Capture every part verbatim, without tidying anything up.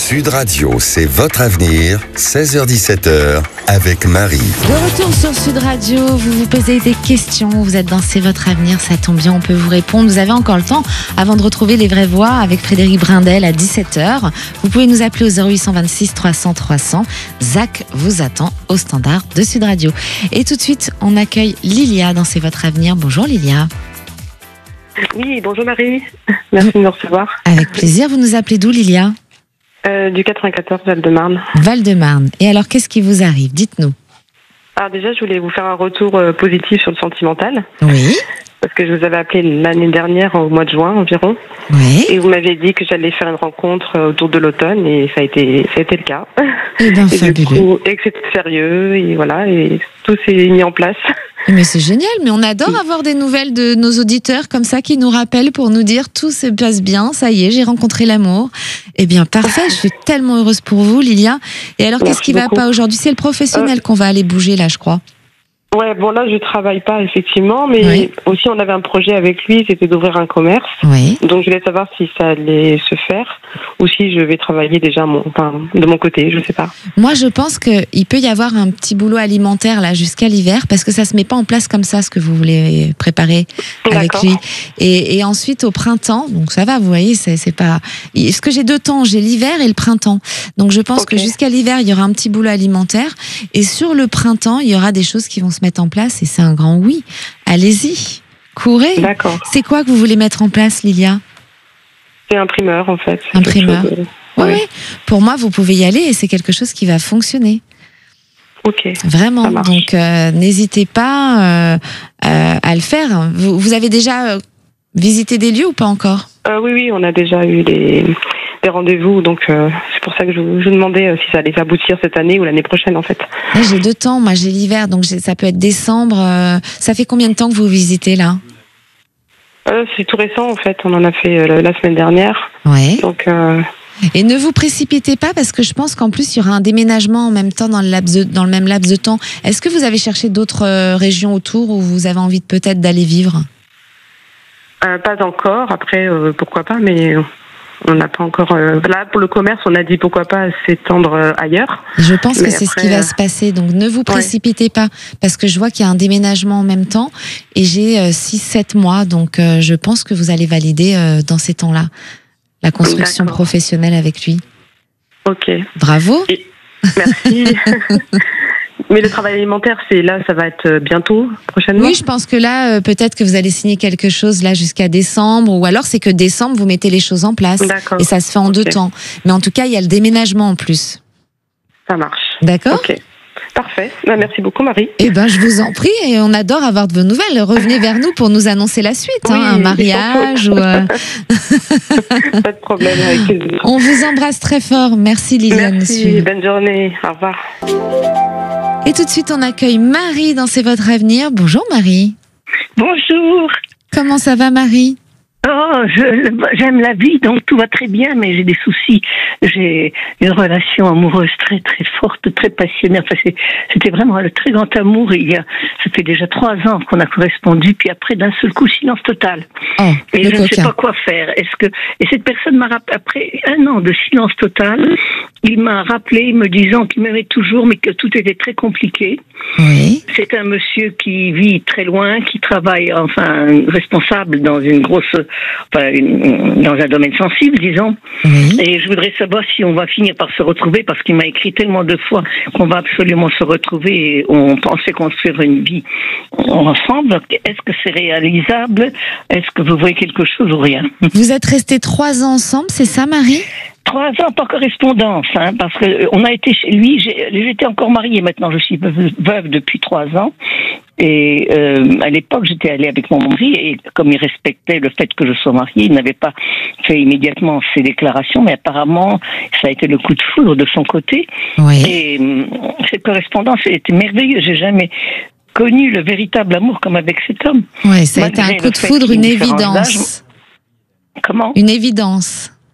Sud Radio, c'est votre avenir, seize heures dix-sept heures, avec Marie. De retour sur Sud Radio, vous vous posez des questions, vous êtes dans C'est votre avenir, ça tombe bien, on peut vous répondre. Vous avez encore le temps avant de retrouver les vraies voix avec Frédéric Brindel à dix-sept heures. Vous pouvez nous appeler au zéro huit vingt-six trois cents trois cents. Zach vous attend au standard de Sud Radio. Et tout de suite, on accueille Lilia dans C'est votre avenir. Bonjour Lilia. Oui, bonjour Marie. Merci de nous recevoir. Avec plaisir, vous nous appelez d'où Lilia ? Euh, du quatre-vingt-quatorze, Val-de-Marne. Val-de-Marne. Et alors, qu'est-ce qui vous arrive ? Dites-nous. Alors déjà, je voulais vous faire un retour euh, positif sur le sentimental. Oui. Parce que je vous avais appelé l'année dernière, au mois de juin environ. Oui. Et vous m'aviez dit que j'allais faire une rencontre euh, autour de l'automne, et ça a été, ça a été le cas. Eh bien, et fabuleux. du coup, et que c'était sérieux, et voilà, et tout s'est mis en place. Mais c'est génial, mais on adore avoir des nouvelles de nos auditeurs comme ça qui nous rappellent pour nous dire tout se passe bien, ça y est, j'ai rencontré l'amour. Eh bien, parfait, je suis tellement heureuse pour vous, Lilia. Et alors, Merci qu'est-ce qui va beaucoup. pas aujourd'hui ? C'est le professionnel euh... qu'on va aller bouger là, je crois. Ouais, bon là je travaille pas effectivement, mais oui. aussi on avait un projet avec lui, c'était d'ouvrir un commerce. Oui. Donc je voulais savoir si ça allait se faire ou si je vais travailler déjà mon, enfin, de mon côté, je sais pas. Moi je pense qu'il peut y avoir un petit boulot alimentaire là jusqu'à l'hiver parce que ça se met pas en place comme ça ce que vous voulez préparer avec D'accord. lui. Et, et ensuite au printemps, donc ça va, vous voyez, c'est, c'est pas. Parce que j'ai deux temps, j'ai l'hiver et le printemps. Donc je pense Okay. que jusqu'à l'hiver il y aura un petit boulot alimentaire et sur le printemps il y aura des choses qui vont se mettre en place et c'est un grand oui. Allez-y, courez. D'accord. C'est quoi que vous voulez mettre en place, Lilia ? C'est imprimeur en fait. C'est Imprimeur. quelque chose de- Oui, Ouais. oui. Pour moi, vous pouvez y aller et c'est quelque chose qui va fonctionner. Ok. Vraiment. Ça marche. Donc, euh, n'hésitez pas euh, euh, à le faire. Vous, vous avez déjà euh, visité des lieux ou pas encore ? Euh, oui, oui, on a déjà eu des, des rendez-vous, donc euh, c'est pour ça que je vous, je vous demandais euh, si ça allait aboutir cette année ou l'année prochaine en fait. Moi, j'ai deux temps. Moi, j'ai l'hiver, donc j'ai- ça peut être décembre. euh, ça fait combien de temps que vous visitez là ? Euh, c'est tout récent en fait, on en a fait euh, la semaine dernière, Ouais. donc euh, Et ne vous précipitez pas parce que je pense qu'en plus il y aura un déménagement en même temps dans le, laps de, dans le même laps de temps. Est-ce que vous avez cherché d'autres euh, régions autour où vous avez envie de peut-être d'aller vivre ? euh, pas encore. Après, euh, pourquoi pas, mais on n'a pas encore. Euh, là, pour le commerce, on a dit pourquoi pas s'étendre euh, ailleurs. Je pense que Mais c'est après, ce qui va euh, se passer. Donc ne vous précipitez pas parce que je vois qu'il y a un déménagement en même temps et j'ai six sept mois. Donc euh, je pense que vous allez valider euh, dans ces temps-là la construction D'accord. professionnelle avec lui. Ok. Bravo. Et- Merci. Mais le travail alimentaire, c'est là, ça va être bientôt, prochainement. Oui, je pense que là, euh, peut-être que vous allez signer quelque chose là jusqu'à décembre ou alors c'est que décembre, vous mettez les choses en place D'accord. et ça se fait en Ok. deux temps. Mais en tout cas, il y a le déménagement en plus. Ça marche. D'accord ? Ok. Parfait. Bah, merci beaucoup, Marie. Eh ben, je vous en prie, et on adore avoir de vos nouvelles. Revenez vers nous pour nous annoncer la suite, Oui, hein, un mariage ou. euh, Pas de problème avec plaisir. On vous embrasse très fort. Merci Liliane. Merci. Bonne journée. Au revoir. Et tout de suite, on accueille Marie dans C'est votre avenir. Bonjour Marie. Bonjour. Comment ça va Marie ? Oh, je, j'aime la vie, donc tout va très bien, mais j'ai des soucis. J'ai une relation amoureuse très très forte, très passionnée. Enfin, c'est, c'était vraiment le très grand amour. Il y a, ça fait déjà trois ans qu'on a correspondu, puis après d'un seul coup silence total. Oh, Et le je ne sais coquin. pas quoi faire. Est-ce que et cette personne m'a rappelé après un an de silence total, il m'a rappelé me disant qu'il m'aimait toujours, mais que tout était très compliqué. Oui. C'est un monsieur qui vit très loin, qui travaille, enfin, responsable dans une grosse, enfin, une, dans un domaine sensible, disons. Oui. Et je voudrais savoir si on va finir par se retrouver, parce qu'il m'a écrit tellement de fois qu'on va absolument se retrouver et on pensait construire une vie ensemble. Est-ce que c'est réalisable? Est-ce que vous voyez quelque chose ou rien? Vous êtes restés trois ans ensemble, c'est ça Marie ? Trois ans par correspondance, hein, parce que on a été chez lui. J'ai, j'étais encore mariée. Maintenant, je suis veuve, veuve depuis trois ans. Et euh, à l'époque, j'étais allée avec mon mari et comme il respectait le fait que je sois mariée, il n'avait pas fait immédiatement ses déclarations, mais apparemment, ça a été le coup de foudre de son côté. Oui. Et euh, cette correspondance était merveilleuse. J'ai jamais connu le véritable amour comme avec cet homme. Oui, ça a été Malgré un coup le de fait foudre, qu'il y une ait une différence évidence. Comment? Une évidence.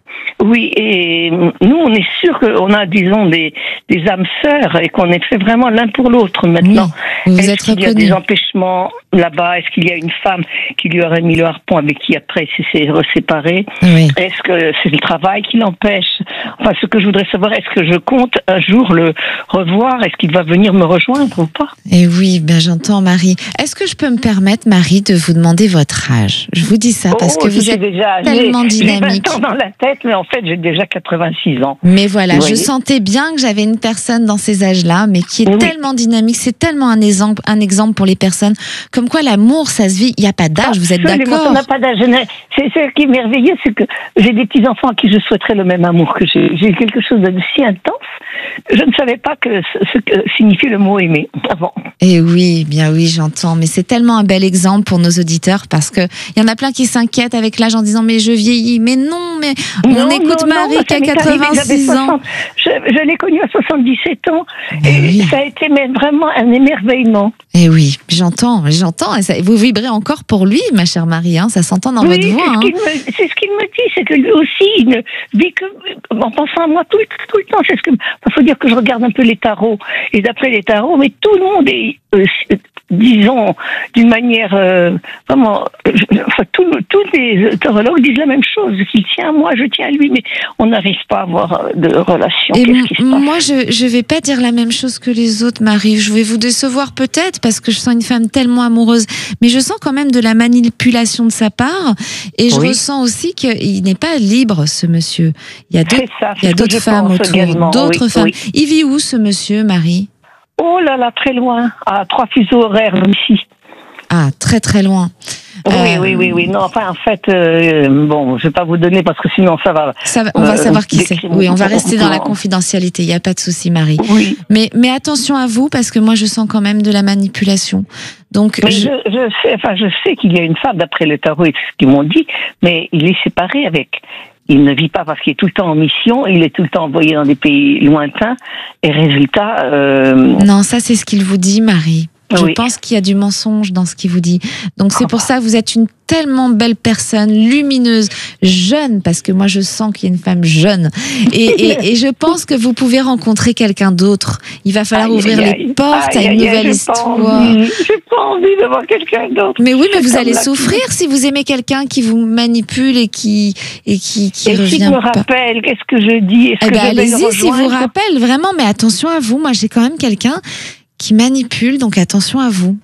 Oui, et nous, on est sûr qu'on a, disons, des, des âmes sœurs et qu'on est fait vraiment l'un pour l'autre maintenant. Oui, vous Est-ce êtes qu'il y a reconnus. des empêchements là-bas? Est-ce qu'il y a une femme qui lui aurait mis le harpon avec qui après il s'est reséparé? Oui. Est-ce que c'est le travail qui l'empêche? Enfin, ce que je voudrais savoir, est-ce que je compte un jour le revoir? Est-ce qu'il va venir me rejoindre ou pas? Et oui, ben j'entends, Marie. Est-ce que je peux me permettre, Marie, de vous demander votre âge? Je vous dis ça parce Oh, que je vous suis êtes déjà, tellement j'ai, dynamique. J'ai vingt ans dans la tête, mais en fait, j'ai déjà quatre-vingt-six ans. Mais voilà, Vous je voyez? sentais bien que j'avais une personne dans ces âges-là, mais qui est Oui. tellement dynamique. C'est tellement un exemple, un exemple pour les personnes. Comme quoi, l'amour, ça se vit. Il n'y a pas d'âge. Vous êtes Absolument, d'accord? ça n'a pas d'âge. C'est ce qui est merveilleux, c'est que j'ai des petits-enfants à qui je souhaiterais le même amour que j'ai. J'ai quelque chose de si intense. Je ne savais pas que ce, ce que signifie le mot aimer avant. Et oui, bien oui, j'entends. Mais c'est tellement un bel exemple pour nos auditeurs parce que il y en a plein qui s'inquiètent avec l'âge en disant mais je vieillis. Mais non, mais on Non, écoute non, Marie non, qui a ça m'est arrivé, quatre-vingt-six j'avais ans. soixante Je, je l'ai connue à soixante-dix-sept ans. Mais Et oui. ça a été mais vraiment un émerveillement. Et oui, j'entends, j'entends. Et ça- vous vibrez encore pour lui, ma chère Marie. Hein, ça s'entend dans Oui, votre voix. c'est ce Hein. qu'il me, c'est ce qu'il me dit, c'est que lui aussi, il ne vit que en pensant à moi tout, le- tout le temps. C'est ce que, il faut dire que je regarde un peu les tarots. Et d'après les tarots, mais tout le monde est, euh, disons, d'une manière euh, vraiment, je- enfin, tout- tous les tarologues disent la même chose, qu'il tient à moi, je tiens à lui, mais on n'arrive pas à avoir euh, de relation. Et Qu'est-ce qui se m- passe? moi, je je vais pas dire la même chose que les autres, Marie. Je vais vous décevoir peut-être parce que je sens une femme tellement amoureuse, mais je sens quand même de la manipulation de sa part, et je Oui. ressens aussi qu'il n'est pas libre, ce monsieur. Il y a d'autres, C'est ça, il y a c'est ce que d'autres je femmes pense autour, également, d'autres oui, femmes. oui. Il vit où, ce monsieur, Marie? Oh là là, très loin, à trois fuseaux horaires d'ici. Ah, très très loin. Oui, Euh, oui, oui, oui. Non, enfin, en fait, euh, bon, je vais pas vous donner parce que sinon ça va. Ça va- on va Euh, savoir qui c'est. décrire- Oui, on va rester dans la Non. confidentialité. Il n'y a pas de souci, Marie. Oui. Mais, mais attention à vous, parce que moi, je sens quand même de la manipulation. Donc, Mais je- je, je sais, enfin, je sais qu'il y a une femme d'après le tarot et ce qu'ils m'ont dit, mais il est séparé avec. Il ne vit pas parce qu'il est tout le temps en mission, il est tout le temps envoyé dans des pays lointains, et résultat, euh, non, ça, c'est ce qu'il vous dit, Marie. Je Oui. pense qu'il y a du mensonge dans ce qu'il vous dit. Donc, c'est pour ça que vous êtes une tellement belle personne, lumineuse, jeune, parce que moi, je sens qu'il y a une femme jeune. Et, et, et je pense que vous pouvez rencontrer quelqu'un d'autre. Il va falloir aïe, ouvrir aïe, les aïe, portes à aïe, une aïe, nouvelle j'ai pas histoire. envie, J'ai pas envie d'avoir quelqu'un d'autre. Mais oui, mais C'est vous comme allez la- souffrir si vous aimez quelqu'un qui vous manipule et qui et qui qui Et s'il revient me pas. rappelle, qu'est-ce que je dis? Est-ce Eh que ben, je vais le allez-y si vous rejoindre? rappelle vraiment, mais attention à vous. Moi, j'ai quand même quelqu'un qui manipule, donc attention à vous.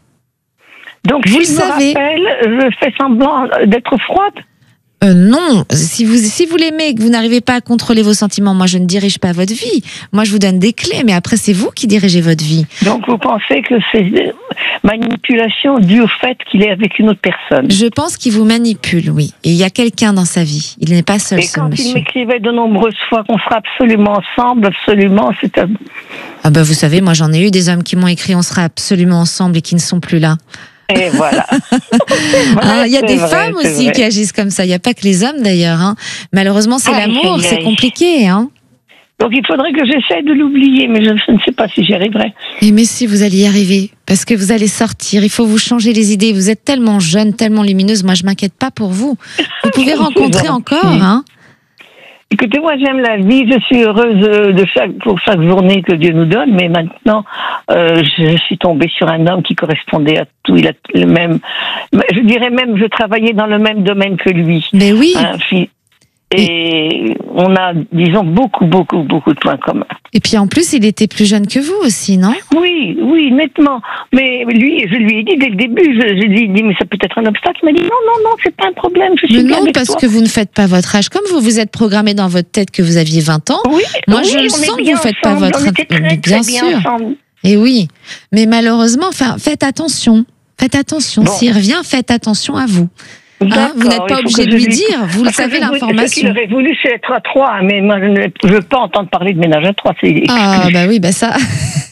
Donc, Vous s'il le me savez. rappelle, je fais semblant d'être froide. Euh, non, si vous si vous l'aimez et que vous n'arrivez pas à contrôler vos sentiments, moi je ne dirige pas votre vie. Moi je vous donne des clés, mais après c'est vous qui dirigez votre vie. Donc, vous pensez que c'est euh, manipulation due au fait qu'il est avec une autre personne. Je pense qu'il vous manipule, oui. Et il y a quelqu'un dans sa vie. Il n'est pas seul, Et ce quand il monsieur. m'écrivait de nombreuses fois qu'on sera absolument ensemble, absolument, c'est un... Ah bah vous savez, moi j'en ai eu des hommes qui m'ont écrit on sera absolument ensemble et qui ne sont plus là. Et voilà. Hein, il y a C'est des vrai, femmes c'est aussi vrai. qui agissent comme ça. Il n'y a pas que les hommes d'ailleurs. Hein. Malheureusement, c'est Aïe, l'amour, aïe, c'est aïe. compliqué. Hein. Donc, il faudrait que j'essaie de l'oublier, mais je, je ne sais pas si j'y arriverai. Et mais si vous allez y arriver, parce que vous allez sortir, il faut vous changer les idées. Vous êtes tellement jeune, tellement lumineuse. Moi, je m'inquiète pas pour vous. Vous pouvez C'est rencontrer gentil. encore. Hein. Écoutez, moi j'aime la vie, je suis heureuse euh, de chaque, pour chaque journée que Dieu nous donne, mais maintenant euh, je suis tombée sur un homme qui correspondait à tout. Il a le même, je dirais même, je travaillais dans le même domaine que lui. Mais oui. Hein, fi- et on a, disons, beaucoup, beaucoup, beaucoup de points communs. Et puis en plus, il était plus jeune que vous aussi, non? Oui, oui, nettement. Mais lui, je lui ai dit dès le début, je, je lui ai dit, mais ça peut être un obstacle. Il m'a dit, non, non, non, c'est pas un problème, je suis Mais bien non, avec parce toi. que vous ne faites pas votre âge. Comme vous vous êtes programmé dans votre tête que vous aviez vingt ans. Oui, Moi, oui, je le on est sens que bien vous faites pas ensemble, votre- On était très, Mais très bien bien sûr. ensemble. Et oui. Mais malheureusement, enfin, faites attention. Faites attention. Bon. S'il revient, faites attention à vous. Hein, vous n'êtes D'accord, pas il faut obligé que de je lui lui- dire. Vous le Parce que savez, je- Ce qu'il l'information. aurait voulu, c'est être à trois, hein, mais moi, je ne veux pas entendre parler de ménage à trois. C'est Ah bah oui, bah ça.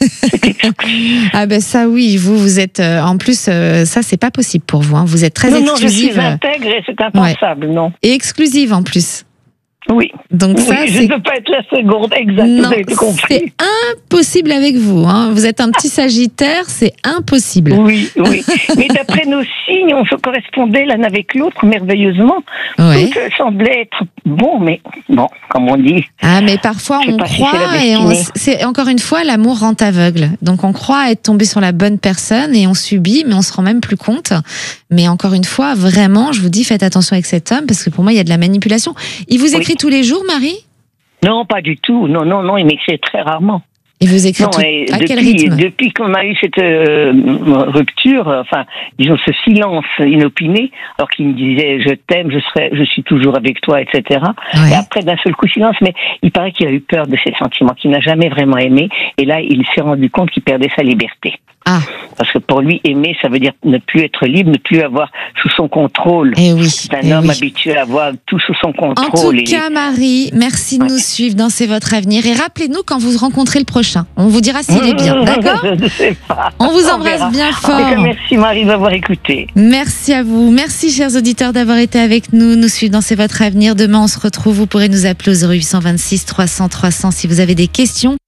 ah bah ça oui, vous vous êtes euh, en plus euh, ça c'est pas possible pour vous. Hein. Vous êtes très non, non, je exclusive suis euh, intègre et c'est impensable, non. et exclusive en plus. Oui. Donc oui, ça, je c'est... ne peux pas être la seconde, exact, Non, vous avez tout compris. c'est impossible avec vous. Hein. Vous êtes un petit Sagittaire, c'est impossible. Oui, oui. Mais d'après nos signes, on se correspondait l'un avec l'autre merveilleusement. Ouais. Tout semblait être bon, mais bon, comme on dit. Ah, mais parfois Je sais on pas si c'est la croit et on, destinée. c'est encore une fois l'amour rend aveugle. Donc on croit être tombé sur la bonne personne et on subit, mais on se rend même plus compte. Mais encore une fois, vraiment, je vous dis, faites attention avec cet homme parce que pour moi, il y a de la manipulation. Il vous écrit Oui. tous les jours, Marie? Non, pas du tout. Non, non, non, il m'écrit très rarement. Il vous écrit Non, tout... et à depuis, quel rythme? depuis qu'on a eu cette euh, rupture, enfin, disons ce silence inopiné, alors qu'il me disait je t'aime, je serai, je suis toujours avec toi, et cetera. Ouais. Et après d'un seul coup silence, mais il paraît qu'il a eu peur de ces sentiments, qu'il n'a jamais vraiment aimé, et là il s'est rendu compte qu'il perdait sa liberté. Ah, Parce que pour lui, aimer, ça veut dire ne plus être libre, ne plus avoir sous son contrôle. et oui. C'est un eh homme oui. habitué à avoir tout sous son En contrôle. tout et- cas, Marie, merci de nous suivre dans C'est votre avenir. Et rappelez-nous quand vous rencontrez le prochain. On vous dira s'il est bien, d'accord? Je ne sais pas. On vous On embrasse verra. bien En tout cas, fort. merci Marie d'avoir écouté. Merci à vous. Merci, chers auditeurs, d'avoir été avec nous. Nous suivre dans C'est votre avenir. Demain, on se retrouve. Vous pourrez nous appeler au zéro huit cent vingt-six trois cents trois cents si vous avez des questions.